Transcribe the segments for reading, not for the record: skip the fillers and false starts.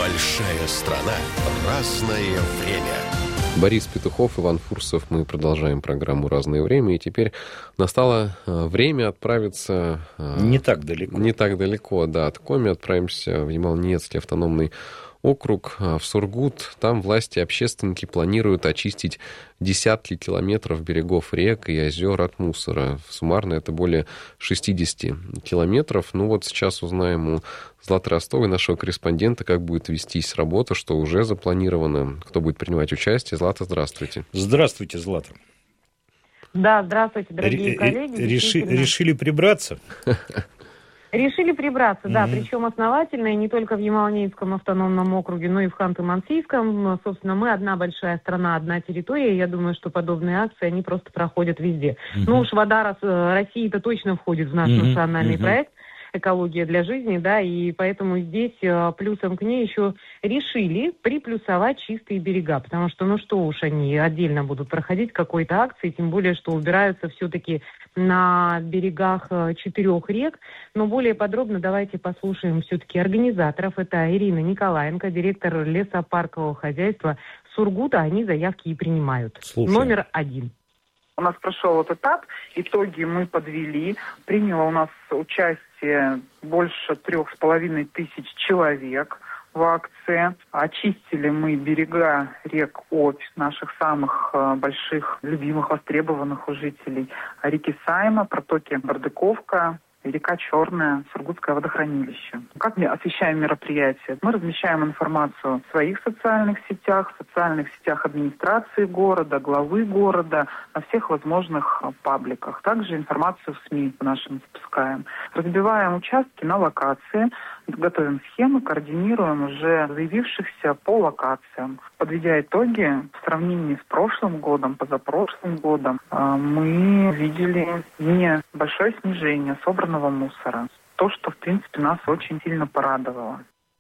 Большая страна, разное время. Борис Петухов, Иван Фурсов. Мы продолжаем программу «Разное время». И теперь настало время отправиться... Не так далеко. Не так далеко, да. От Коми отправимся в Ямал-Ненецкий автономный округ, в Сургут. Там власти и общественники планируют очистить десятки километров берегов рек и озер от мусора. Суммарно это более 60 километров. Ну вот сейчас узнаем у Златы Ростовой, нашего корреспондента, как будет вестись работа, что уже запланировано, кто будет принимать участие. Злата, здравствуйте. Здравствуйте, Злата. Да, здравствуйте, дорогие коллеги. Решили прибраться? Решили прибраться, да, причем основательно, и не только в Ямал-Ненецком автономном округе, но и в Ханты-Мансийском. Собственно, мы одна большая страна, одна территория. Я думаю, что подобные акции, они просто проходят везде. Ну уж вода России-то точно входит в наш национальный проект «Экология для жизни», да, и поэтому здесь плюсом к ней еще решили приплюсовать чистые берега, потому что, ну что уж они отдельно будут проходить какой-то акции, тем более, что убираются все-таки на берегах 4 рек. Но более подробно давайте послушаем все-таки организаторов. Это Ирина Николаенко, директор лесопаркового хозяйства Сургута. Они заявки и принимают. Слушаем. Номер 1. У нас прошел вот этап, итоги мы подвели. Приняло у нас участие больше 3500 человек в акции. Очистили мы берега рек Обь, наших самых больших, любимых, востребованных у жителей. Реки Сайма, протоки Бардыковка, река Черная, Сургутское водохранилище. Как мы освещаем мероприятие? Мы размещаем информацию в своих социальных сетях администрации города, главы города, на всех возможных пабликах. Также информацию в СМИ нашим запускаем. Разбиваем участки на локации, готовим схемы, координируем уже заявившихся по локациям. Подведя итоги, в сравнении с прошлым годом, позапрошлым годом, мы видели небольшое снижение собранного мусора. То, что, в принципе, нас очень сильно порадовало.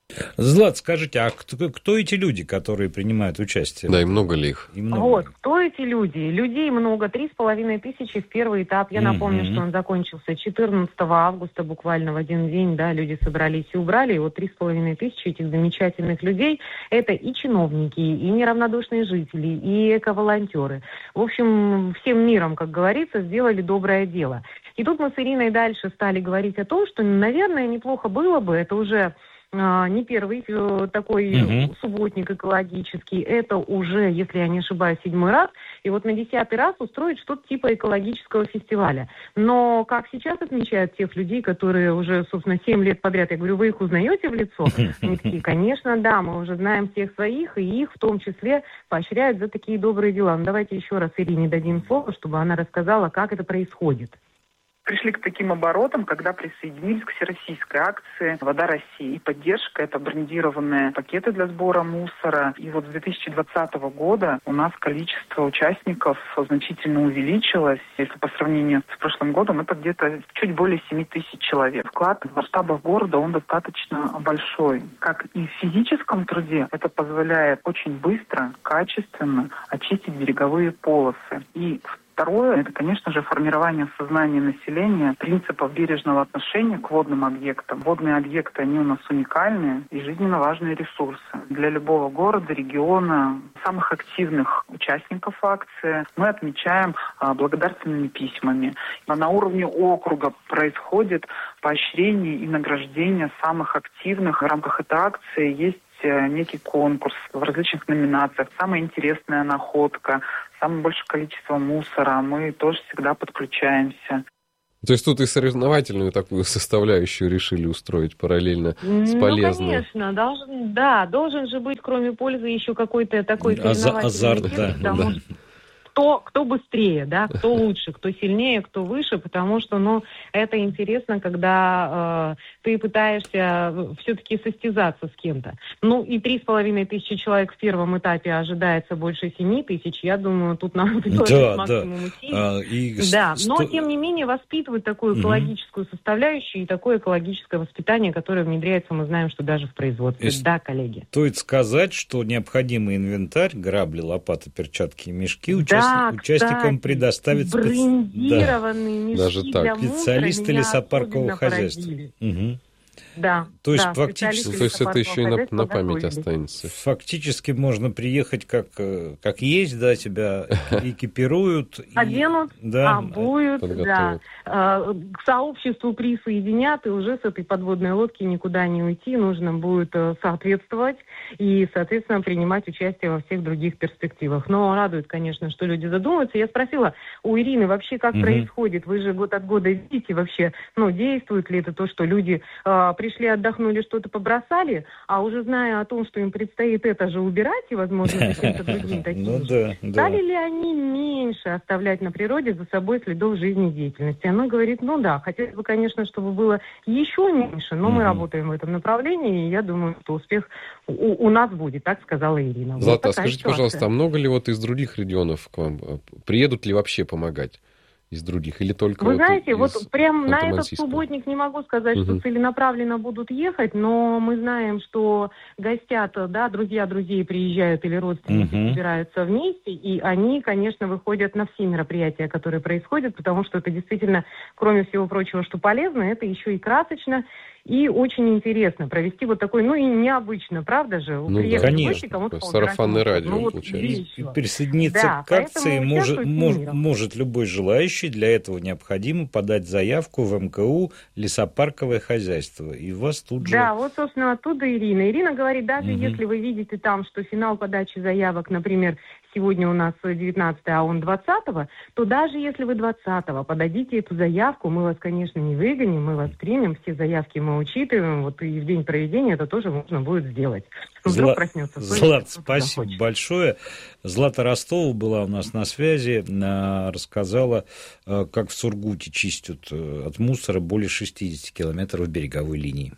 Злат, скажите, а кто эти люди, которые принимают участие? Да, и много ли их? Вот, кто эти люди? Людей много, 3500 в первый этап. Я напомню, что он закончился 14 августа, буквально в один день, да, люди собрались и убрали. И вот 3500 этих замечательных людей, это и чиновники, и неравнодушные жители, и эко-волонтеры. В общем, всем миром, как говорится, сделали доброе дело. И тут мы с Ириной дальше стали говорить о том, что, наверное, неплохо было бы, это уже... не первый такой субботник экологический, это уже, если я не ошибаюсь, 7-й раз, и вот на 10-й раз устроить что-то типа экологического фестиваля. Но как сейчас отмечают тех людей, которые уже, собственно, 7 лет подряд, я говорю, вы их узнаете в лицо? Они такие, конечно, да, мы уже знаем всех своих, и их в том числе поощряют за такие добрые дела. Ну, давайте еще раз Ирине дадим слово, чтобы она рассказала, как это происходит. Пришли к таким оборотам, когда присоединились к всероссийской акции «Вода России». И поддержка — это брендированные пакеты для сбора мусора. И вот с 2020 года у нас количество участников значительно увеличилось. Если по сравнению с прошлым годом, это где-то чуть более 7000 человек. Вклад в масштабах города, он достаточно большой. Как и в физическом труде, это позволяет очень быстро, качественно очистить береговые полосы. И второе, это, конечно же, формирование в сознании населения принципов бережного отношения к водным объектам. Водные объекты, они у нас уникальные и жизненно важные ресурсы. Для любого города, региона, самых активных участников акции мы отмечаем благодарственными письмами. На уровне округа происходит поощрение и награждение самых активных. В рамках этой акции есть некий конкурс в различных номинациях. Самая интересная находка, самое большое количество мусора. Мы тоже всегда подключаемся. То есть тут и соревновательную такую составляющую решили устроить параллельно с полезной. Ну, конечно, должен же быть, кроме пользы, еще какой-то такой соревновательный азарт, да. Кто быстрее, да, кто лучше, кто сильнее, кто выше, потому что, это интересно, когда ты пытаешься все-таки состязаться с кем-то. Ну, и 3500 человек в первом этапе ожидается больше 7000, я думаю, тут надо делать максимум усилий. Но, тем не менее, воспитывать такую экологическую составляющую и такое экологическое воспитание, которое внедряется, мы знаем, что даже в производстве. Да, коллеги. Стоит сказать, что необходимый инвентарь, грабли, лопаты, перчатки и мешки участникам предоставят брендированные мешки даже так. для мусора. Специалисты лесопаркового хозяйства. Да. То есть да, фактически... То есть это еще и на память останется. Фактически можно приехать как есть, да, тебя экипируют. Оденут, обуют, да. К сообществу присоединят, и уже с этой подводной лодки никуда не уйти. Нужно будет соответствовать и, соответственно, принимать участие во всех других перспективах. Но радует, конечно, что люди задумываются. Я спросила у Ирины вообще, как происходит. Вы же год от года видите вообще, действует ли это то, что люди пришли, отдохнули, что-то побросали, а уже зная о том, что им предстоит это же убирать и, возможно, каким-то другим таким стали ли они меньше оставлять на природе за собой следов жизнедеятельности? Она говорит, хотелось бы, конечно, чтобы было еще меньше, но мы работаем в этом направлении, и я думаю, что успех у нас будет, так сказала Ирина. Злата, скажите, пожалуйста, а много ли из других регионов к вам приедут ли вообще помогать? Из других, или только Вы знаете, прям на этот субботник не могу сказать, что целенаправленно будут ехать, но мы знаем, что гостят, друзья друзей приезжают или родственники собираются вместе, и они, конечно, выходят на все мероприятия, которые происходят, потому что это действительно, кроме всего прочего, что полезно, это еще и красочно, и очень интересно провести такой, и необычно, правда же? Конечно, сарафанное радио получается. И присоединиться к акции может любой желающий. Для этого необходимо подать заявку в МКУ «Лесопарковое хозяйство». И вас тут же... Да, собственно, оттуда Ирина. Ирина говорит, даже если вы видите там, что финал подачи заявок, например, сегодня у нас 19, а он 20-го, то даже если вы 20-го подадите эту заявку, мы вас, конечно, не выгоним, мы вас примем, все заявки мы учитываем, и в день проведения это тоже можно будет сделать. Вдруг проснется. Злат, спасибо большое. Злата Ростова была у нас на связи, рассказала, как в Сургуте чистят от мусора более 60 километров береговой линии.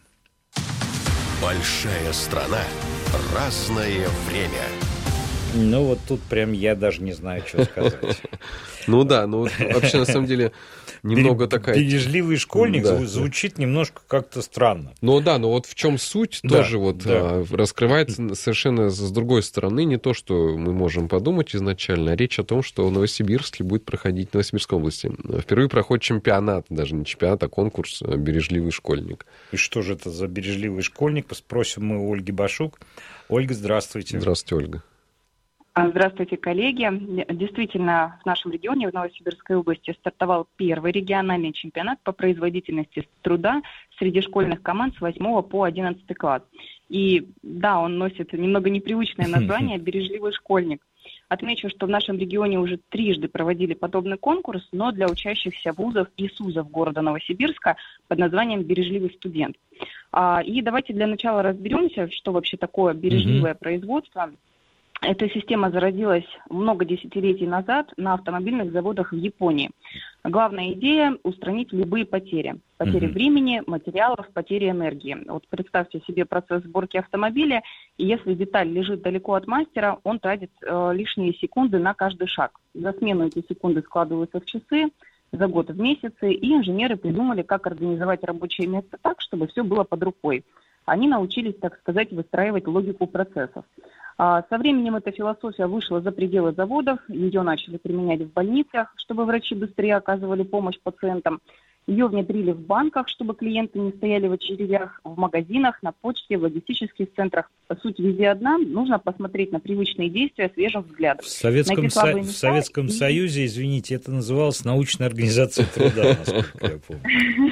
Большая страна, разное время. Тут прям я даже не знаю, что сказать. Вообще, на самом деле, немного такая... Бережливый школьник звучит немножко как-то странно. В чем суть, тоже раскрывается совершенно с другой стороны. Не то, что мы можем подумать изначально, а речь о том, что в Новосибирске будет проходить, в Новосибирской области, впервые проходит чемпионат, даже не чемпионат, а конкурс «Бережливый школьник». И что же это за бережливый школьник? Спросим мы у Ольги Башук. Ольга, здравствуйте. Здравствуйте, Ольга. Здравствуйте, коллеги. Действительно, в нашем регионе, в Новосибирской области, стартовал первый региональный чемпионат по производительности труда среди школьных команд с 8 по 11 класс. И да, он носит немного непривычное название «Бережливый школьник». Отмечу, что в нашем регионе уже трижды проводили подобный конкурс, но для учащихся вузов и СУЗов города Новосибирска под названием «Бережливый студент». И давайте для начала разберемся, что вообще такое бережливое производство. Эта система зародилась много десятилетий назад на автомобильных заводах в Японии. Главная идея – устранить любые потери. Потери времени, материалов, потери энергии. Представьте себе процесс сборки автомобиля, и если деталь лежит далеко от мастера, он тратит лишние секунды на каждый шаг. За смену эти секунды складываются в часы, за год в месяцы, и инженеры придумали, как организовать рабочее место так, чтобы все было под рукой. Они научились, так сказать, выстраивать логику процессов. Со временем эта философия вышла за пределы заводов, ее начали применять в больницах, чтобы врачи быстрее оказывали помощь пациентам. Ее внедрили в банках, чтобы клиенты не стояли в очередях, в магазинах, на почте, в логистических центрах. Суть везде одна, нужно посмотреть на привычные действия свежим взглядом. В Советском Союзе, извините, это называлось научная организация труда, насколько я помню.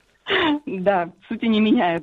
Да, сути не меняет.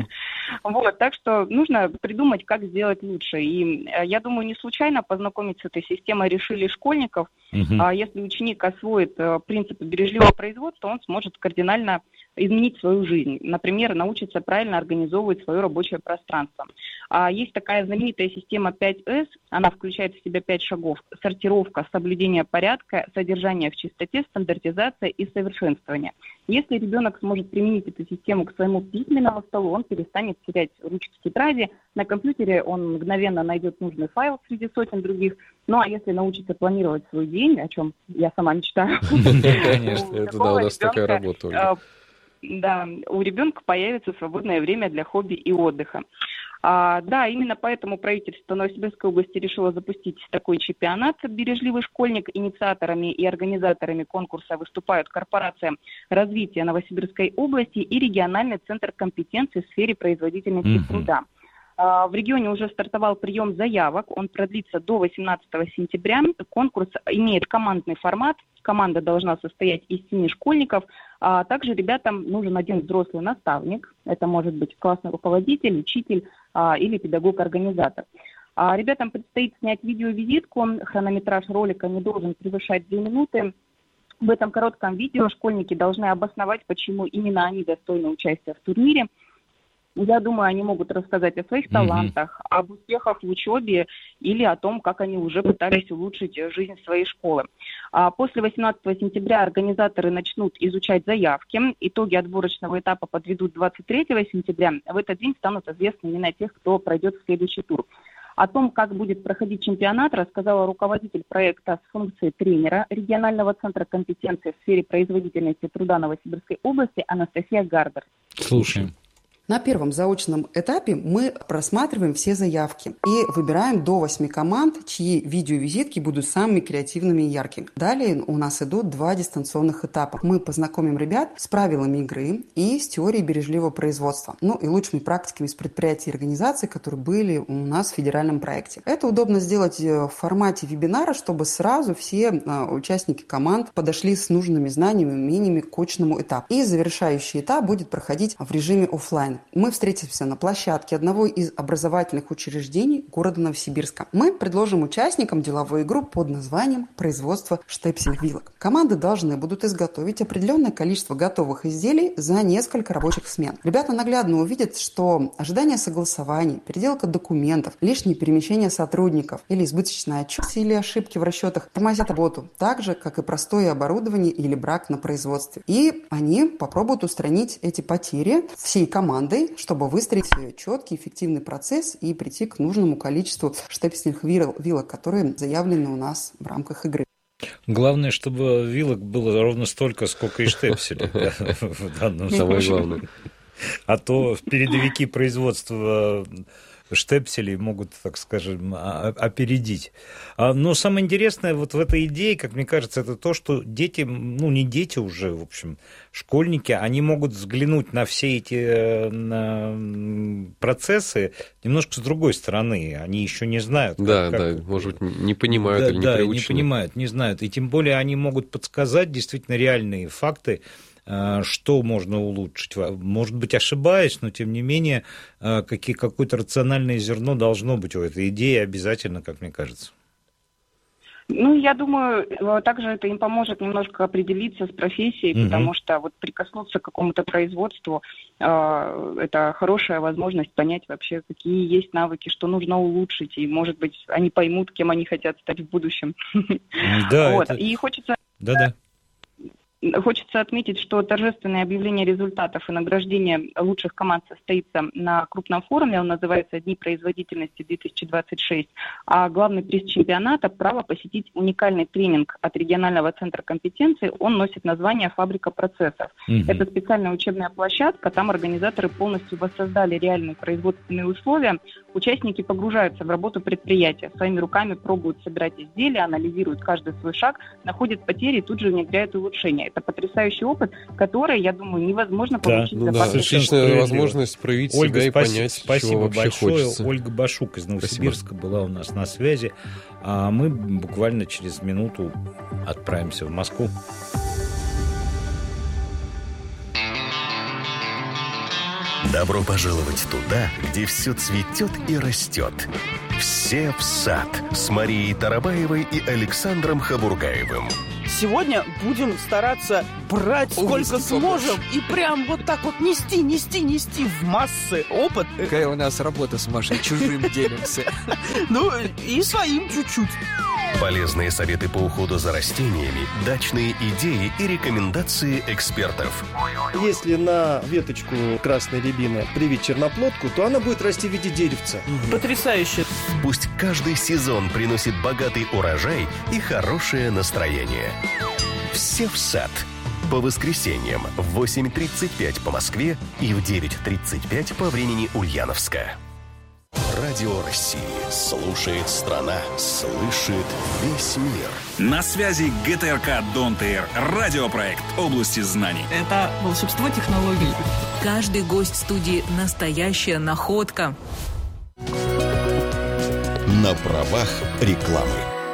Так что нужно придумать, как сделать лучше. И я думаю, не случайно познакомить с этой системой решили школьников. Если ученик освоит принципы бережливого производства, он сможет кардинально изменить свою жизнь. Например, научиться правильно организовывать свое рабочее пространство. Есть такая знаменитая система 5С. Она включает в себя 5 шагов. Сортировка, соблюдение порядка, содержание в чистоте, стандартизация и совершенствование. Если ребенок сможет применить эту систему к своему письменному столу, он перестанет терять ручки в тетради. На компьютере он мгновенно найдет нужный файл среди сотен других. А если научится планировать свой день, о чем я сама мечтаю. Конечно, это у нас такая работа. Да, у ребенка появится свободное время для хобби и отдыха. Да, именно поэтому правительство Новосибирской области решило запустить такой чемпионат «Бережливый школьник». Инициаторами и организаторами конкурса выступают корпорация развития Новосибирской области и региональный центр компетенции в сфере производительности труда. В регионе уже стартовал прием заявок, он продлится до 18 сентября. Конкурс имеет командный формат, команда должна состоять из 7 школьников, а также ребятам нужен один взрослый наставник, это может быть классный руководитель, учитель или педагог-организатор. Ребятам предстоит снять видеовизитку, хронометраж ролика не должен превышать 2 минуты. В этом коротком видео школьники должны обосновать, почему именно они достойны участия в турнире. Я думаю, они могут рассказать о своих талантах, об успехах в учебе или о том, как они уже пытались улучшить жизнь своей школы. После 18 сентября организаторы начнут изучать заявки. Итоги отборочного этапа подведут 23 сентября. В этот день станут известны имена тех, кто пройдет в следующий тур. О том, как будет проходить чемпионат, рассказала руководитель проекта с функцией тренера регионального центра компетенции в сфере производительности труда Новосибирской области Анастасия Гардер. Слушаем. На первом заочном этапе мы просматриваем все заявки и выбираем до 8 команд, чьи видеовизитки будут самыми креативными и яркими. Далее у нас идут 2 дистанционных этапа. Мы познакомим ребят с правилами игры и с теорией бережливого производства, и лучшими практиками из предприятий и организаций, которые были у нас в федеральном проекте. Это удобно сделать в формате вебинара, чтобы сразу все участники команд подошли с нужными знаниями и умениями к очному этапу. И завершающий этап будет проходить в режиме офлайн. Мы встретимся на площадке одного из образовательных учреждений города Новосибирска. Мы предложим участникам деловую игру под названием «Производство штепсельных вилок». Команды должны будут изготовить определенное количество готовых изделий за несколько рабочих смен. Ребята наглядно увидят, что ожидание согласований, переделка документов, лишние перемещения сотрудников или избыточная отчетность или ошибки в расчетах тормозят работу, так же, как и простое оборудование или брак на производстве. И они попробуют устранить эти потери всей командой, чтобы выстроить четкий, эффективный процесс и прийти к нужному количеству штепсельных вилок, которые заявлены у нас в рамках игры. Главное, чтобы вилок было ровно столько, сколько и штепселей в данном случае. А то передовики производства штепселей могут, так скажем, опередить. Но самое интересное вот в этой идее, как мне кажется, это то, что дети, не дети уже, в общем, школьники, они могут взглянуть на все эти процессы немножко с другой стороны. Они еще не знают. Может быть, не понимают или не приучены. Не понимают, не знают. И тем более они могут подсказать действительно реальные факты, что можно улучшить. Может быть, ошибаюсь, но тем не менее какое-то рациональное зерно должно быть у этой идеи обязательно, как мне кажется. Я думаю, также это им поможет немножко определиться с профессией, потому что вот прикоснуться к какому-то производству это хорошая возможность понять вообще, какие есть навыки, что нужно улучшить, и, может быть, они поймут, кем они хотят стать в будущем. Да, И хочется... Да-да. Хочется отметить, что торжественное объявление результатов и награждение лучших команд состоится на крупном форуме, он называется «Дни производительности 2026», а главный приз чемпионата – право посетить уникальный тренинг от регионального центра компетенции, он носит название «Фабрика процессов». Это специальная учебная площадка, там организаторы полностью воссоздали реальные производственные условия, участники погружаются в работу предприятия, своими руками пробуют собирать изделия, анализируют каждый свой шаг, находят потери и тут же внедряют улучшения. Это потрясающий опыт, который, я думаю, невозможно получить за пару часов. Отличная возможность проявить себя и понять, чего вообще хочется. Ольга Башук из Новосибирска была у нас на связи, а мы буквально через минуту отправимся в Москву. Добро пожаловать туда, где все цветет и растет. Все в сад с Марией Тарабаевой и Александром Хабургаевым. Сегодня будем стараться брать сколько сможем и прям вот так вот нести в массы опыт. Какая у нас работа с Машей, чужим делимся. И своим чуть-чуть. Полезные советы по уходу за растениями, дачные идеи и рекомендации экспертов. Если на веточку красной рябины привить черноплодку, то она будет расти в виде деревца. Потрясающе. Пусть каждый сезон приносит богатый урожай и хорошее настроение. Все в сад. По воскресеньям в 8:35 по Москве и в 9:35 по времени Ульяновска. Радио России. Слушает страна. Слышит весь мир. На связи ГТРК Don't Air. Радиопроект области знаний. Это волшебство технологий. Каждый гость студии – настоящая находка. На правах рекламы.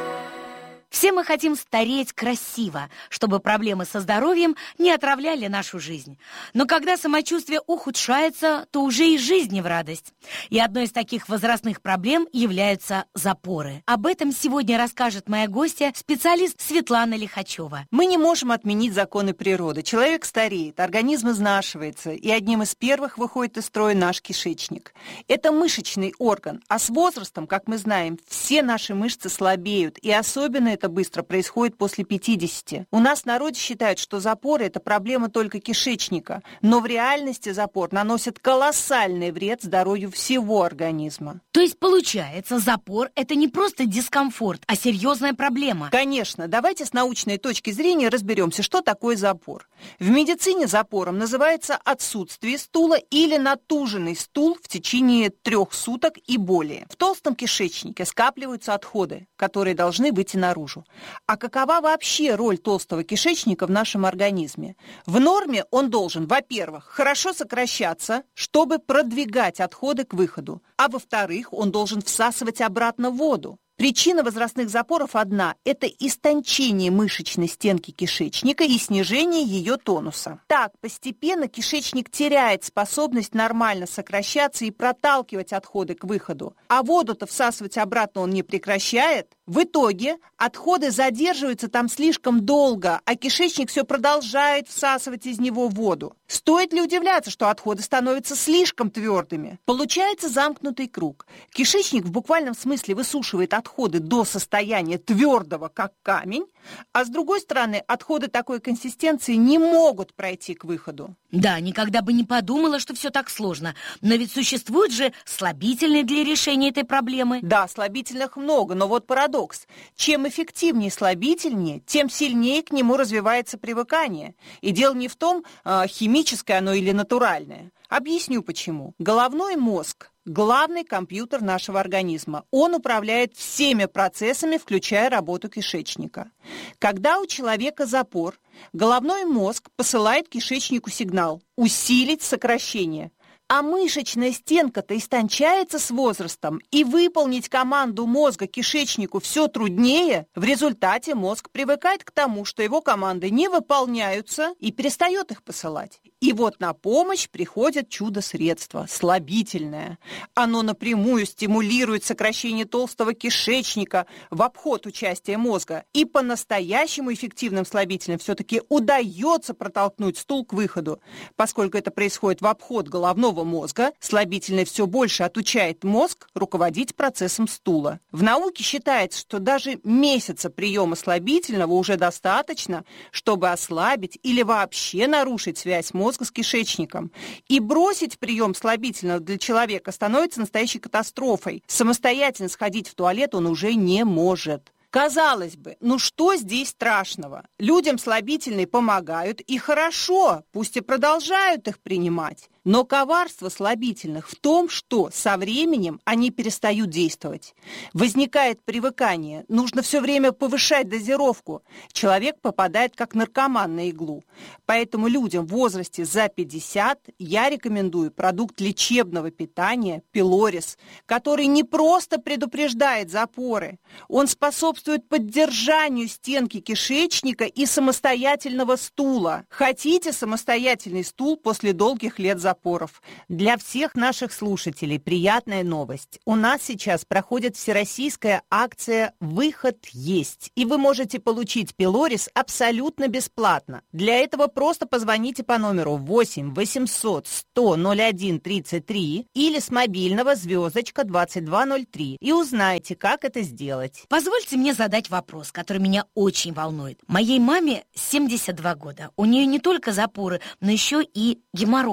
Все мы хотим стареть красиво, чтобы проблемы со здоровьем не отравляли нашу жизнь. Но когда самочувствие ухудшается, то уже и жизнь не в радость. И одной из таких возрастных проблем являются запоры. Об этом сегодня расскажет моя гостья, специалист Светлана Лихачева. Мы не можем отменить законы природы. Человек стареет, организм изнашивается, и одним из первых выходит из строя наш кишечник. Это мышечный орган, а с возрастом, как мы знаем, все наши мышцы слабеют, и особенно это быстро происходит после 50. У нас в народе считают, что запоры – это проблема только кишечника, но в реальности запор наносит колоссальный вред здоровью всего организма. То есть, получается, запор – это не просто дискомфорт, а серьезная проблема? Конечно. Давайте с научной точки зрения разберемся, что такое запор. В медицине запором называется отсутствие стула или натуженный стул в течение 3 суток и более. В толстом кишечнике скапливаются отходы, которые должны выйти наружу. А какова вообще роль толстого кишечника в нашем организме? В норме он должен, во-первых, хорошо сокращаться, чтобы продвигать отходы к выходу, а во-вторых, он должен всасывать обратно воду. Причина возрастных запоров одна – это истончение мышечной стенки кишечника и снижение ее тонуса. Так, постепенно кишечник теряет способность нормально сокращаться и проталкивать отходы к выходу, а воду-то всасывать обратно он не прекращает. В итоге отходы задерживаются там слишком долго, а кишечник все продолжает всасывать из него воду. Стоит ли удивляться, что отходы становятся слишком твердыми? Получается замкнутый круг. Кишечник в буквальном смысле высушивает отходы до состояния твердого, как камень, а с другой стороны, отходы такой консистенции не могут пройти к выходу. Да, никогда бы не подумала, что все так сложно. Но ведь существуют же слабительные для решения этой проблемы. Да, слабительных много, но вот парадокс. Чем эффективнее слабительнее, тем сильнее к нему развивается привыкание. И дело не в том, химическое оно или натуральное. Объясню почему. Головной мозг – главный компьютер нашего организма. Он управляет всеми процессами, включая работу кишечника. Когда у человека запор, головной мозг посылает кишечнику сигнал «усилить сокращение». А мышечная стенка-то истончается с возрастом, и выполнить команду мозга кишечнику все труднее. В результате мозг привыкает к тому, что его команды не выполняются, и перестает их посылать. И вот на помощь приходит чудо-средство – слабительное. Оно напрямую стимулирует сокращение толстого кишечника в обход участия мозга. И по-настоящему эффективным слабительным все-таки удается протолкнуть стул к выходу. Поскольку это происходит в обход головного мозга, слабительное все больше отучает мозг руководить процессом стула. В науке считается, что даже месяца приема слабительного уже достаточно, чтобы ослабить или вообще нарушить связь мозга с кишечником. И бросить прием слабительного для человека становится настоящей катастрофой. Самостоятельно сходить в туалет он уже не может. Казалось бы, ну что здесь страшного? Людям слабительные помогают, и хорошо, пусть и продолжают их принимать. Но коварство слабительных в том, что со временем они перестают действовать. Возникает привыкание, нужно все время повышать дозировку. Человек попадает как наркоман на иглу. Поэтому людям в возрасте за 50 я рекомендую продукт лечебного питания Пилорис, который не просто предупреждает запоры, он способствует поддержанию стенки кишечника и самостоятельного стула. Хотите самостоятельный стул после долгих лет запоров? Для всех наших слушателей приятная новость. У нас сейчас проходит всероссийская акция «Выход есть», и вы можете получить Пилорис абсолютно бесплатно. Для этого просто позвоните по номеру 8 800 100 01 33 или с мобильного звездочка 2203 и узнайте, как это сделать. Позвольте мне задать вопрос, который меня очень волнует. Моей маме 72 года. У нее не только запоры, но еще и геморрой. Она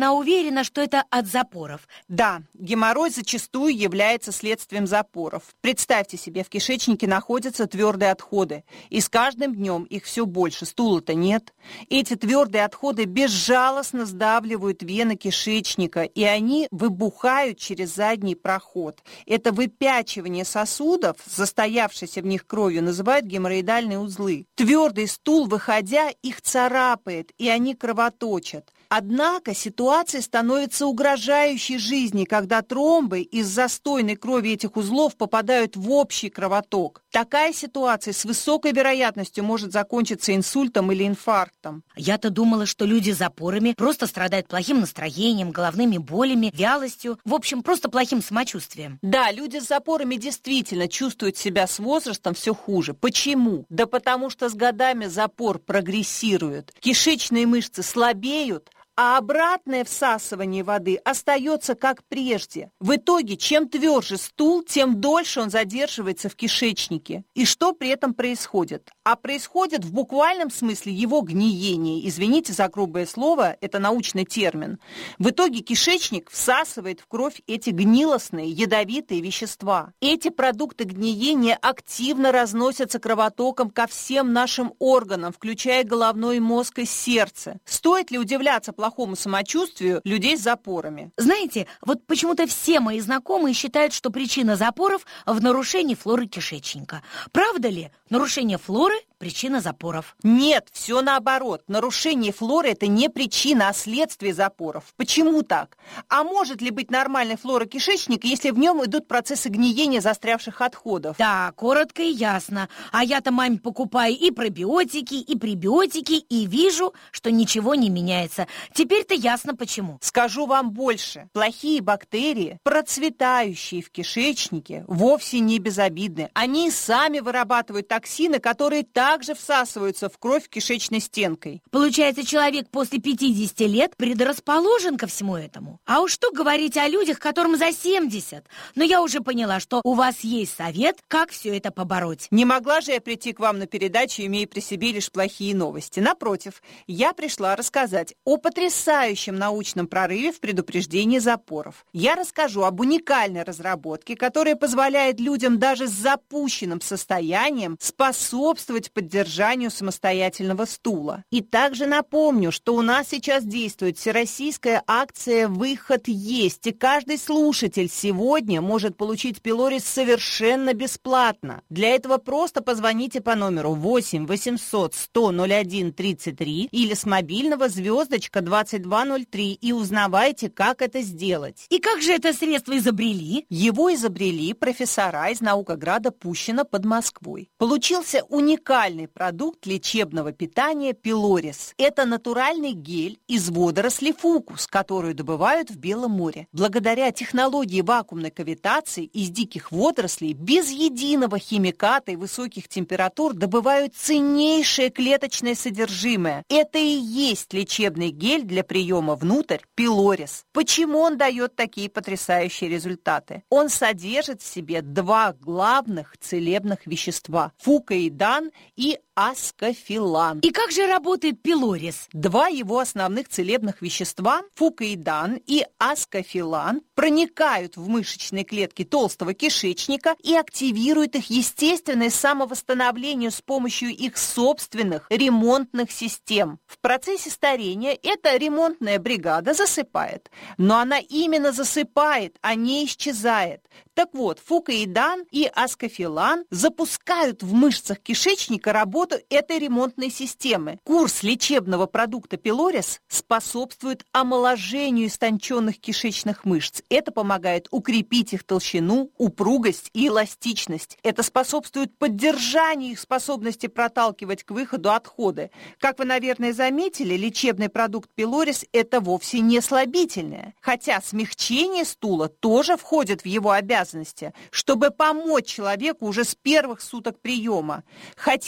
она уверена, что это от запоров. Да, геморрой зачастую является следствием запоров. Представьте себе, в кишечнике находятся твердые отходы, и с каждым днем их все больше, стула-то нет. Эти твердые отходы безжалостно сдавливают вены кишечника, и они выбухают через задний проход. Это выпячивание сосудов, застоявшейся в них кровью, называют геморроидальные узлы. Твердый стул, выходя, их царапает, и они кровоточат. Однако ситуация становится угрожающей жизни, когда тромбы из застойной крови этих узлов попадают в общий кровоток. Такая ситуация с высокой вероятностью может закончиться инсультом или инфарктом. Я-то думала, что люди с запорами просто страдают плохим настроением, головными болями, вялостью, в общем, просто плохим самочувствием. Да, люди с запорами действительно чувствуют себя с возрастом все хуже. Почему? Да потому что с годами запор прогрессирует. Кишечные мышцы слабеют, а обратное всасывание воды остается как прежде. В итоге, чем тверже стул, тем дольше он задерживается в кишечнике. И что при этом происходит? А происходит в буквальном смысле его гниение. Извините за грубое слово, это научный термин. В итоге кишечник всасывает в кровь эти гнилостные, ядовитые вещества. Эти продукты гниения активно разносятся кровотоком ко всем нашим органам, включая головной мозг и сердце. Стоит ли удивляться плохому самочувствию людей с запорами? Знаете, вот почему-то все мои знакомые считают, что причина запоров в нарушении флоры кишечника. Правда ли? Нарушение флоры – причина запоров. Нет, все наоборот. Нарушение флоры – это не причина, а следствие запоров. Почему так? А может ли быть нормальной флора кишечника, если в нем идут процессы гниения застрявших отходов? Да, коротко и ясно. А я-то маме покупаю и пробиотики, и пребиотики, и вижу, что ничего не меняется. Теперь-то ясно почему. Скажу вам больше. Плохие бактерии, процветающие в кишечнике, вовсе не безобидны. Они сами вырабатывают токсины, которые также всасываются в кровь кишечной стенкой. Получается, человек после 50 лет предрасположен ко всему этому. А уж что говорить о людях, которым за 70. Но я уже поняла, что у вас есть совет, как все это побороть. Не могла же я прийти к вам на передачу, имея при себе лишь плохие новости. Напротив, я пришла рассказать о потрясающем научном прорыве в предупреждении запоров. Я расскажу об уникальной разработке, которая позволяет людям даже с запущенным состоянием способствовать поддержанию самостоятельного стула. И также напомню, что у нас сейчас действует всероссийская акция «Выход есть», и каждый слушатель сегодня может получить пилорис совершенно бесплатно. Для этого просто позвоните по номеру 8 800 100 01 33 или с мобильного звездочка 2203 и узнавайте, как это сделать. И как же это средство изобрели? Его изобрели профессора из Наукограда Пущино под Москвой. Получился уникальный продукт лечебного питания пилорис. Это натуральный гель из водорослей фукус, которую добывают в Белом море. Благодаря технологии вакуумной кавитации из диких водорослей без единого химиката и высоких температур добывают ценнейшее клеточное содержимое. Это и есть лечебный гель для приема внутрь пилорис. Почему он дает такие потрясающие результаты? Он содержит в себе два главных целебных вещества – фукоидан и аскофилан. И как же работает пилорис? Два его основных целебных вещества, фукоидан и аскофилан, проникают в мышечные клетки толстого кишечника и активируют их естественное самовосстановление с помощью их собственных ремонтных систем. В процессе старения эта ремонтная бригада засыпает. Но она именно засыпает, а не исчезает. Так вот, фукоидан и аскофилан запускают в мышцах кишечника работу этой ремонтной системы. Курс лечебного продукта пилорис способствует омоложению истонченных кишечных мышц. Это помогает укрепить их толщину, упругость и эластичность. Это способствует поддержанию их способности проталкивать к выходу отходы. Как вы, наверное, заметили, лечебный продукт пилорис – это вовсе не слабительное. Хотя смягчение стула тоже входит в его обязанности, чтобы помочь человеку уже с первых суток приема. Хотите самостоятельно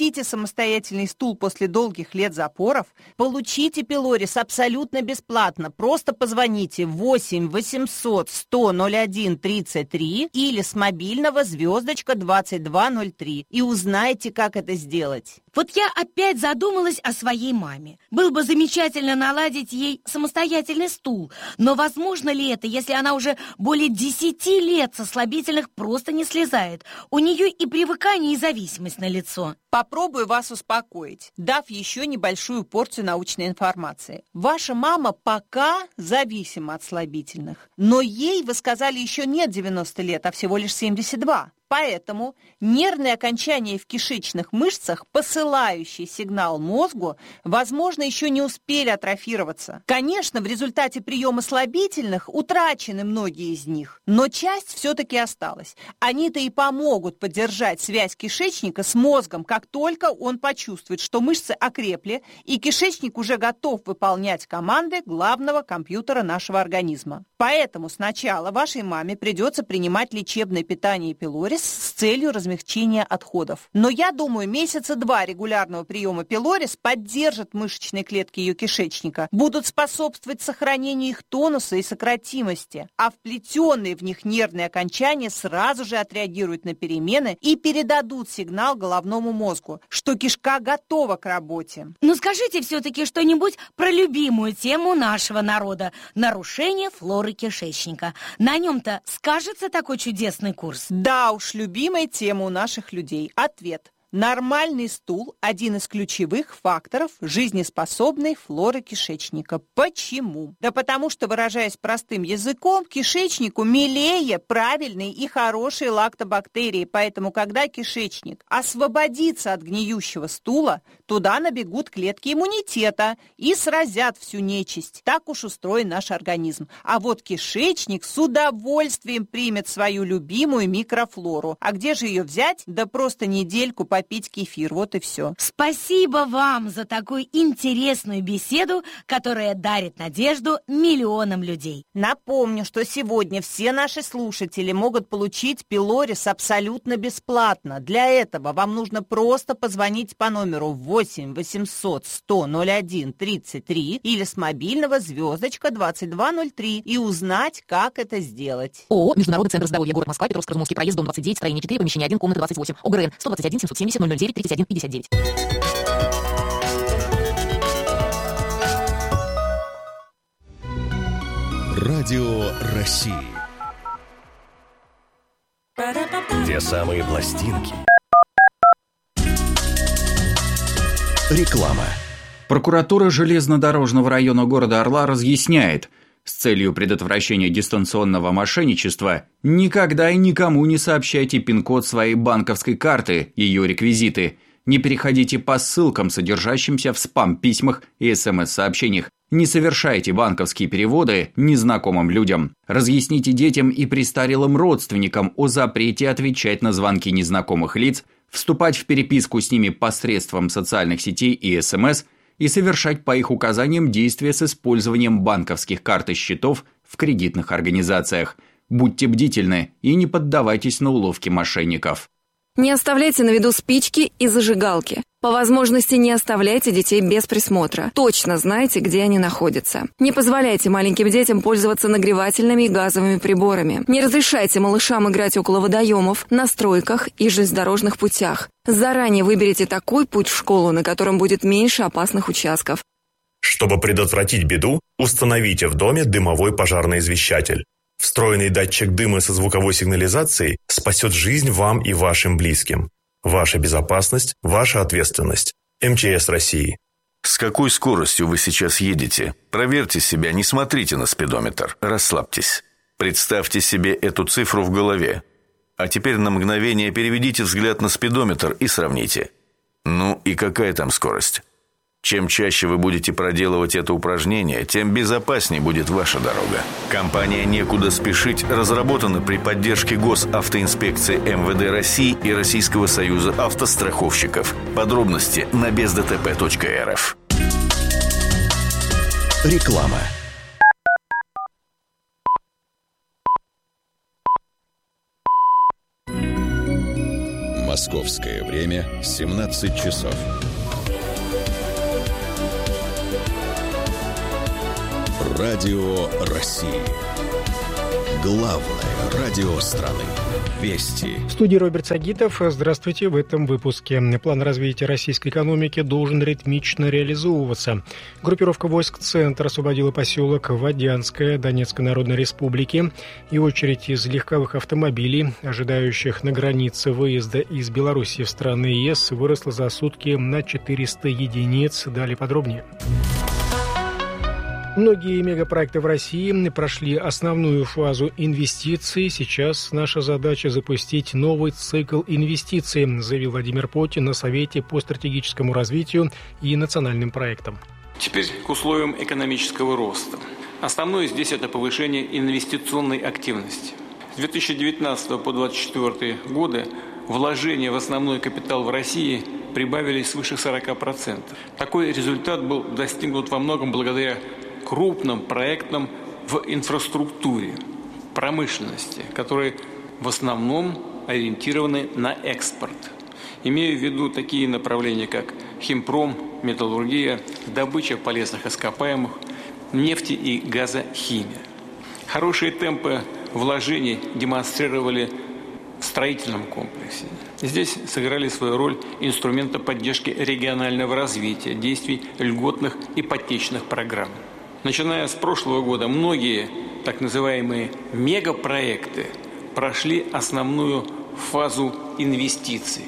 самостоятельный стул после долгих лет запоров? Получите Пилорис абсолютно бесплатно. Просто позвоните 8 800 100 01 33 или с мобильного звездочка 2203 и узнайте, как это сделать. Вот я опять задумалась о своей маме. Было бы замечательно наладить ей самостоятельный стул. Но возможно ли это, если она уже более 10 лет со слабительных просто не слезает? У нее и привыкание, и зависимость налицо. Попробую вас успокоить, дав еще небольшую порцию научной информации. Ваша мама пока зависима от слабительных, но ей, вы сказали, еще нет 90 лет, а всего лишь 72. Поэтому нервные окончания в кишечных мышцах, посылающие сигнал мозгу, возможно, еще не успели атрофироваться. Конечно, в результате приема слабительных утрачены многие из них, но часть все-таки осталась. Они-то и помогут поддержать связь кишечника с мозгом, как только он почувствует, что мышцы окрепли, и кишечник уже готов выполнять команды главного компьютера нашего организма. Поэтому сначала вашей маме придется принимать лечебное питание Пилорис с целью размягчения отходов. Но я думаю, месяца 2 регулярного приема Пилорис поддержат мышечные клетки ее кишечника, будут способствовать сохранению их тонуса и сократимости, а вплетенные в них нервные окончания сразу же отреагируют на перемены и передадут сигнал головному мозгу, что кишка готова к работе. Ну скажите все-таки что-нибудь про любимую тему нашего народа – нарушение флоры кишечника. На нем-то скажется такой чудесный курс? Да уж, любимая тема у наших людей. Ответ. Нормальный стул – один из ключевых факторов жизнеспособной флоры кишечника. Почему? Да потому что, выражаясь простым языком, кишечнику милее правильные и хорошие лактобактерии. Поэтому, когда кишечник освободится от гниющего стула, туда набегут клетки иммунитета и сразят всю нечисть. Так уж устроен наш организм. А вот кишечник с удовольствием примет свою любимую микрофлору. А где же ее взять? Да просто недельку попить кефир, вот и все. Спасибо вам за такую интересную беседу, которая дарит надежду миллионам людей. Напомню, что сегодня все наши слушатели могут получить Пилорис абсолютно бесплатно. Для этого вам нужно просто позвонить по номеру 8 800 100 01 33 или с мобильного звездочка 2203 и узнать, как это сделать. ООО «Международный центр здоровья», город Москва, Петровско-Разумовский проезд, дом 29, строение 4, помещение 1, комната 28, ОГРН 121 770 009 31 59. Радио России. Те самые пластинки. Реклама. Прокуратура железнодорожного района города Орла разъясняет, с целью предотвращения дистанционного мошенничества никогда и никому не сообщайте пин-код своей банковской карты, ее реквизиты. Не переходите по ссылкам, содержащимся в спам-письмах и СМС-сообщениях. Не совершайте банковские переводы незнакомым людям. Разъясните детям и престарелым родственникам о запрете отвечать на звонки незнакомых лиц, вступать в переписку с ними посредством социальных сетей и СМС и совершать по их указаниям действия с использованием банковских карт и счетов в кредитных организациях. Будьте бдительны и не поддавайтесь на уловки мошенников. Не оставляйте на виду спички и зажигалки. По возможности не оставляйте детей без присмотра. Точно знайте, где они находятся. Не позволяйте маленьким детям пользоваться нагревательными и газовыми приборами. Не разрешайте малышам играть около водоемов, на стройках и железнодорожных путях. Заранее выберите такой путь в школу, на котором будет меньше опасных участков. Чтобы предотвратить беду, установите в доме дымовой пожарный извещатель. Встроенный датчик дыма со звуковой сигнализацией спасет жизнь вам и вашим близким. Ваша безопасность – ваша ответственность. МЧС России. С какой скоростью вы сейчас едете? Проверьте себя, не смотрите на спидометр. Расслабьтесь. Представьте себе эту цифру в голове. А теперь на мгновение переведите взгляд на спидометр и сравните. Ну и какая там скорость? Чем чаще вы будете проделывать это упражнение, тем безопаснее будет ваша дорога. Компания «Некуда спешить» разработана при поддержке Госавтоинспекции МВД России и Российского союза автостраховщиков. Подробности на бездтп.рф. Реклама. Московское время 17 часов. Радио России. Главное радио страны. Вести. В студии Роберт Сагитов. Здравствуйте. В этом выпуске. План развития российской экономики должен ритмично реализовываться. Группировка войск «Центр» освободила поселок Водянское Донецкой Народной Республики. И очередь из легковых автомобилей, ожидающих на границе выезда из Беларуси в страны ЕС, выросла за сутки на 400 единиц. Далее подробнее. Многие мегапроекты в России прошли основную фазу инвестиций. Сейчас наша задача запустить новый цикл инвестиций, заявил Владимир Путин на Совете по стратегическому развитию и национальным проектам. Теперь к условиям экономического роста. Основное здесь это повышение инвестиционной активности. С 2019 по 2024 годы вложения в основной капитал в России прибавились свыше 40%. Такой результат был достигнут во многом благодаря крупным проектам в инфраструктуре, промышленности, которые в основном ориентированы на экспорт. Имею в виду такие направления, как химпром, металлургия, добыча полезных ископаемых, нефти и газохимия. Хорошие темпы вложений демонстрировали в строительном комплексе. Здесь сыграли свою роль инструменты поддержки регионального развития, действий льготных ипотечных программ. Начиная с прошлого года многие так называемые мегапроекты прошли основную фазу инвестиций.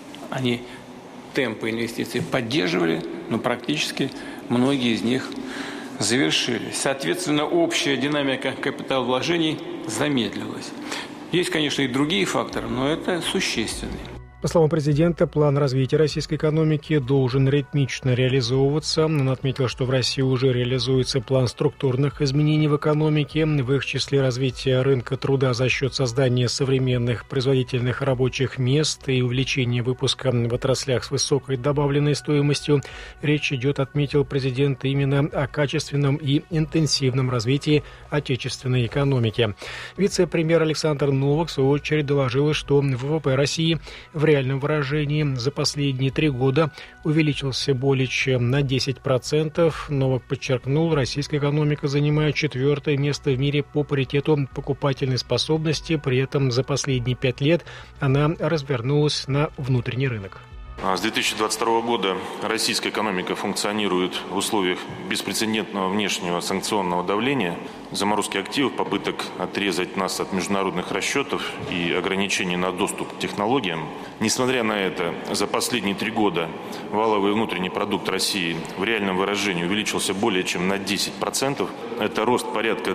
Они темпы инвестиций поддерживали, но практически многие из них завершились. Соответственно, общая динамика капиталовложений замедлилась. Есть, конечно, и другие факторы, но это существенные. По словам президента, план развития российской экономики должен ритмично реализовываться. Он отметил, что в России уже реализуется план структурных изменений в экономике, в их числе развитие рынка труда за счет создания современных производительных рабочих мест и увеличения выпуска в отраслях с высокой добавленной стоимостью. Речь идет, отметил президент, именно о качественном и интенсивном развитии отечественной экономики. Вице-премьер Александр Новак, в свою очередь, доложил, что ВВП России в реальном выражении за последние 3 года увеличился более чем на 10%. Новак подчеркнул, российская экономика занимает 4-е место в мире по паритету покупательной способности. При этом за последние 5 лет она развернулась на внутренний рынок. С 2022 года российская экономика функционирует в условиях беспрецедентного внешнего санкционного давления, заморозки активов, попыток отрезать нас от международных расчетов и ограничений на доступ к технологиям. Несмотря на это, за последние 3 года валовый внутренний продукт России в реальном выражении увеличился более чем на 10%. Это рост порядка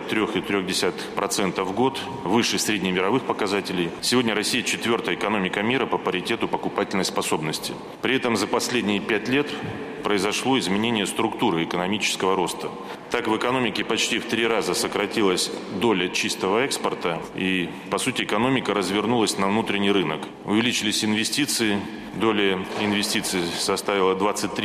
3,3% в год, выше среднемировых показателей. Сегодня Россия 4-я экономика мира по паритету покупательной способности. При этом за последние 5 лет произошло изменение структуры экономического роста. Так, в экономике почти в 3 раза сократилась доля чистого экспорта, и, по сути, экономика развернулась на внутренний рынок. Увеличились инвестиции, доля инвестиций составила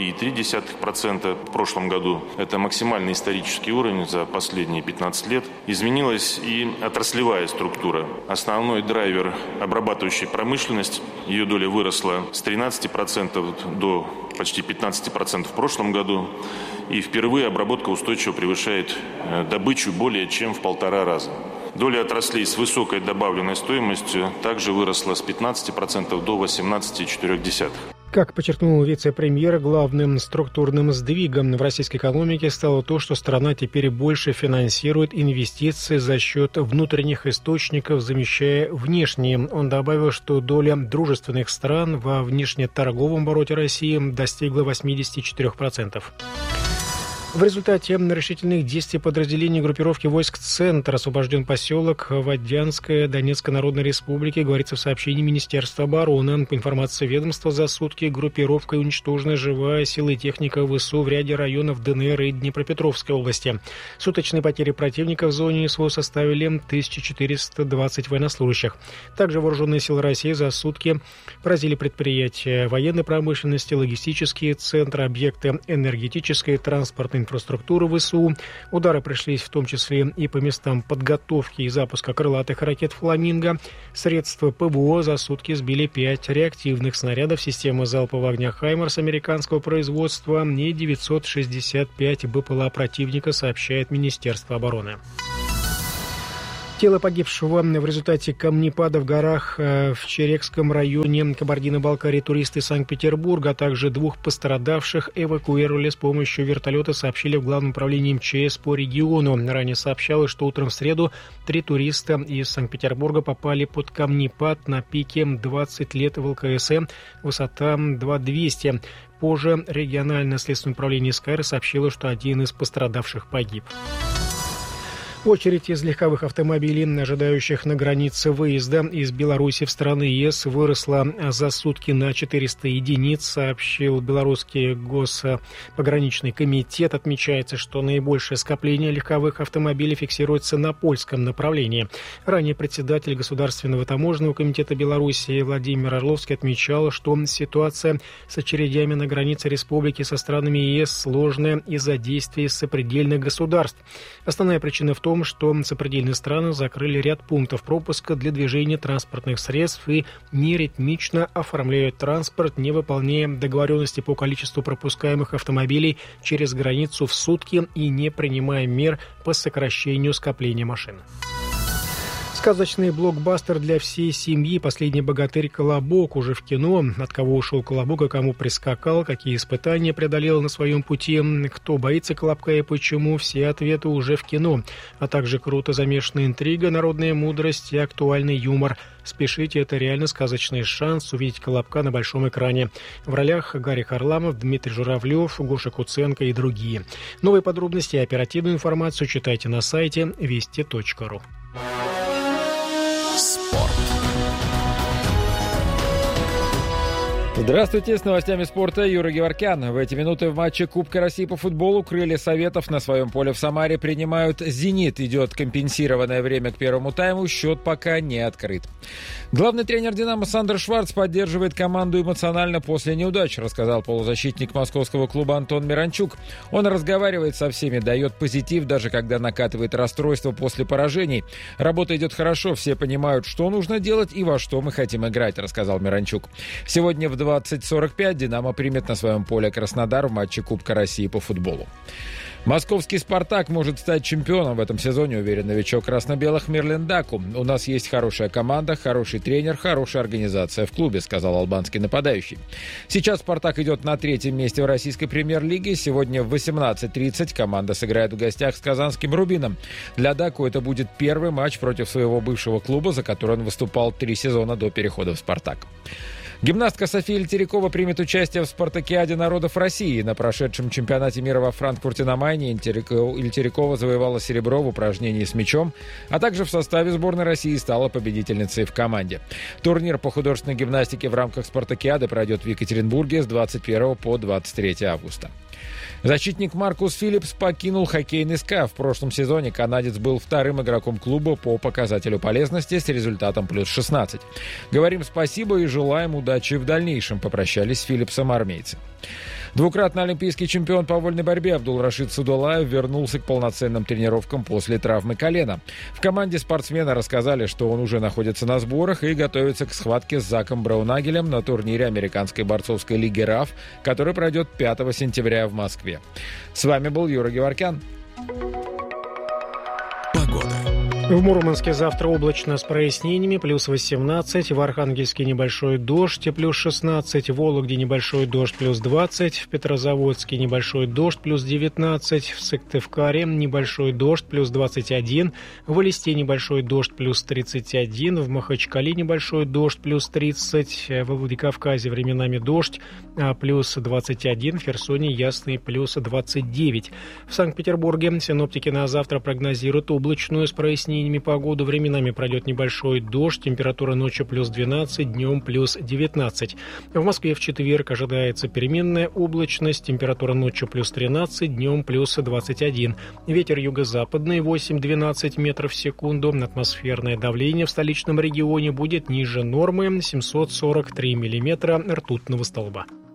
23,3% в прошлом году. Это максимальный исторический уровень за последние 15 лет. Изменилась и отраслевая структура. Основной драйвер – обрабатывающая промышленность. Ее доля выросла с 13% до почти 15% в прошлом году. И впервые обработка устойчиво превышает добычу более чем в 1,5 раза. Доля отраслей с высокой добавленной стоимостью также выросла с 15% до 18,4%. Как подчеркнул вице-премьер, главным структурным сдвигом в российской экономике стало то, что страна теперь больше финансирует инвестиции за счет внутренних источников, замещая внешние. Он добавил, что доля дружественных стран во внешнеторговом обороте России достигла 84%. В результате решительных действий подразделений группировки войск «Центр» освобожден поселок Водянское Донецкой Народной Республики, говорится в сообщении Министерства обороны. По информации ведомства, за сутки группировкой уничтожена живая сила и техника ВСУ в ряде районов ДНР и Днепропетровской области. Суточные потери противника в зоне СВО составили 1420 военнослужащих. Также вооруженные силы России за сутки поразили предприятия военной промышленности, логистические центры, объекты энергетической, транспортной критической инфраструктуры ВСУ. Удары пришлись в том числе и по местам подготовки и запуска крылатых ракет «Фламинго». Средства ПВО за сутки сбили 5 реактивных снарядов системы залпового огня «Хаймарс» американского производства и 965 БПЛА противника, сообщает Министерство обороны. Тело погибшего в результате камнепада в горах в Черекском районе Кабардино-Балкарии туристы Санкт-Петербурга, а также 2 пострадавших эвакуировали с помощью вертолета, сообщили в Главном управлении МЧС по региону. Ранее сообщалось, что утром в среду 3 туриста из Санкт-Петербурга попали под камнепад на пике 20 лет в ЛКСМ, высота 2200. Позже региональное следственное управление СКР сообщило, что один из пострадавших погиб. Очередь из легковых автомобилей, ожидающих на границе выезда из Беларуси в страны ЕС, выросла за сутки на 400 единиц, сообщил Белорусский госпограничный комитет. Отмечается, что наибольшее скопление легковых автомобилей фиксируется на польском направлении. Ранее председатель Государственного таможенного комитета Беларуси Владимир Орловский отмечал, что ситуация с очередями на границе республики со странами ЕС сложная из-за действий сопредельных государств. Основная причина в том, что сопредельные страны закрыли ряд пунктов пропуска для движения транспортных средств и неритмично оформляют транспорт, не выполняя договоренности по количеству пропускаемых автомобилей через границу в сутки и не принимая мер по сокращению скопления машин. Сказочный блокбастер для всей семьи «Последний богатырь. Колобок» уже в кино. От кого ушел Колобок и кому прискакал, какие испытания преодолел на своем пути, кто боится Колобка и почему, все ответы уже в кино. А также круто замешанная интрига, народная мудрость и актуальный юмор. Спешите, это реально сказочный шанс увидеть Колобка на большом экране. В ролях Гарик Харламов, Дмитрий Журавлев, Гоша Куценко и другие. Новые подробности и оперативную информацию читайте на сайте вести.ру. Спорт. Здравствуйте, с новостями спорта Юрий Геворкян. В эти минуты в матче Кубка России по футболу крылья Советов на своем поле в Самаре принимают «Зенит». Идет компенсированное время к первому тайму, счет пока не открыт. Главный тренер «Динамо» Сандер Шварц поддерживает команду эмоционально после неудач, рассказал полузащитник московского клуба Антон Миранчук. Он разговаривает со всеми, дает позитив, даже когда накатывает расстройство после поражений. Работа идет хорошо, все понимают, что нужно делать и во что мы хотим играть, рассказал Миранчук. Сегодня в 20:45 «Динамо» примет на своем поле Краснодар в матче Кубка России по футболу. Московский «Спартак» может стать чемпионом в этом сезоне, уверен новичок красно-белых Мирлен Даку. «У нас есть хорошая команда, хороший тренер, хорошая организация в клубе», сказал албанский нападающий. Сейчас «Спартак» идет на 3-м месте в российской премьер-лиге. Сегодня в 18:30 команда сыграет в гостях с казанским «Рубином». Для Даку это будет первый матч против своего бывшего клуба, за который он выступал 3 сезона до перехода в «Спартак». Гимнастка София Ильтерикова примет участие в спартакиаде народов России. На прошедшем чемпионате мира во Франкфурте на Майне Ильтерикова завоевала серебро в упражнении с мячом, а также в составе сборной России стала победительницей в команде. Турнир по художественной гимнастике в рамках спартакиады пройдет в Екатеринбурге с 21 по 23 августа. Защитник Маркус Филлипс покинул хоккейный СКА. В прошлом сезоне канадец был вторым игроком клуба по показателю полезности с результатом +16. Говорим спасибо и желаем удачи в дальнейшем, попрощались с Филлипсом армейцы. Двукратный олимпийский чемпион по вольной борьбе Абдулрашид Судолаев вернулся к полноценным тренировкам после травмы колена. В команде спортсмена рассказали, что он уже находится на сборах и готовится к схватке с Заком Браунагелем на турнире Американской борцовской лиги РАФ, который пройдет 5 сентября в Москве. С вами был Юрий Геворкян. Погода. В Мурманске завтра облачно с прояснениями, +18, в Архангельске небольшой дождь, +16, в Вологде небольшой дождь, +20, в Петрозаводске небольшой дождь, +19, в Сыктывкаре небольшой дождь, +21, в Элисте небольшой дождь, +31, в Махачкале небольшой дождь, +30, во Владикавказе временами дождь, +21, в Херсоне ясный, +29. В Санкт-Петербурге синоптики на завтра прогнозируют облачную с прояснениями погоду. Временами пройдет небольшой дождь. Температура ночью +12, днем +19. В Москве в четверг ожидается переменная облачность. Температура ночью +13, днем +21. Ветер юго-западный 8-12 метров в секунду. Атмосферное давление в столичном регионе будет ниже нормы 743 миллиметра ртутного столба.